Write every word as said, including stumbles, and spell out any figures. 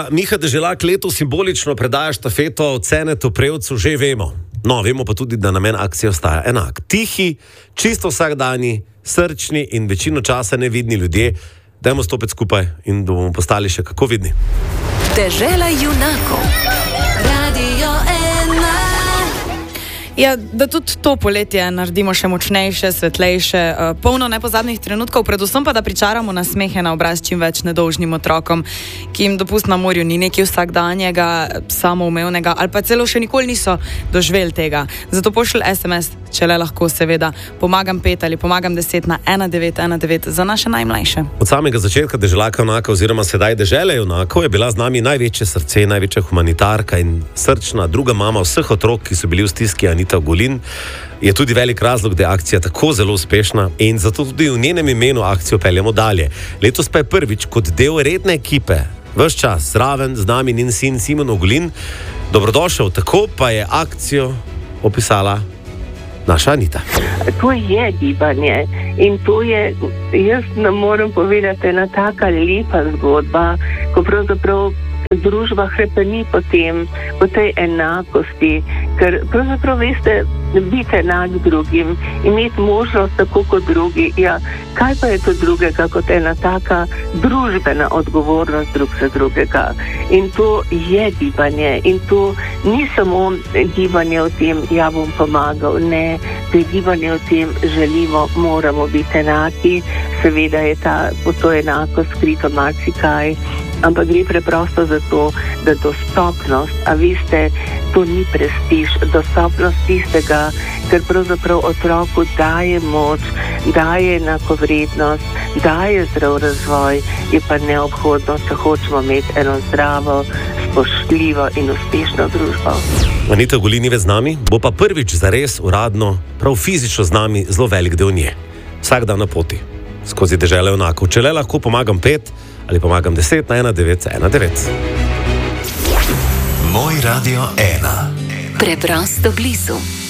da Miha Deželak letos simbolično predaja štafeto Cenetu Prevcu, že vemo. No, vemo pa tudi, da namen akcije ostaja enak. Tihi, čisto vsakdani, srčni in večino časa nevidni ljudje. Dajmo stopiti skupaj in da bomo postali še kako vidni. Dežela junakov. Radio ena. Ja, da tudi to poletje naredimo še močnejše, svetlejše, uh, polno nepozabnih trenutkov, predvsem pa da pričaramo nasmehe na obraz čim več nedolžnim otrokom, ki jim dopust na morju ni nekaj vsakdanjega, samoumevnega ali pa celo še nikoli niso doživeli tega. Zato pošlji es em es, če le lahko, seveda, pomagam pet ali pomagam deset na ena devet ena devet za naše najmlajše. Od samega začetka Deželaka junaka oziroma sedaj Dežele junakov je bila z nami največje srce, največja humanitarka in srčna druga mama vseh otrok, ki so bili v stiski. Anita Ogulin je tudi velik razlog, da je akcija tako zelo uspešna in zato tudi v njenem imenu akcijo peljemo dalje. Letos pa je prvič kot del redne ekipe ves čas zraven z nami njen sin Simon Ogulin. Dobrodošel, tako pa je akcijo opisala naša Anita. To je gibanje in to je, jaz ne morem povedati, ena taka lepa zgodba, ko pravzaprav družba hrepeni po tem, po tej enakosti, ker pravzaprav veste, biti enak drugim, imeti možnost tako kot drugi, ja, kaj pa je to drugega kot ena taka družbena odgovornost drug za drugega. In to je gibanje in to ni samo gibanje o tem, ja bom pomagal, ne, to je gibanje o tem, želimo, moramo biti enaki, seveda je ta, po to enako skrito marsikaj, ampak gre preprosto za to, da dostopnost, a veste, to ni prestiž, dostopnost tistega, ker pravzaprav otroku daje moč, daje enakovrednost, daje zdrav razvoj, je pa neobhodno, če hočemo imeti eno zdravo, spoštljivo in uspešno družbo. Anita Ogulin je z nami, bo pa prvič zares uradno, prav fizično z nami zelo velik del nje. Vsak dan na poti, skozi Dežele junakov. Če le lahko pomagam pet ali pomagam deset na ena devet ena devet. Moj radio ena. Preprosto blizu.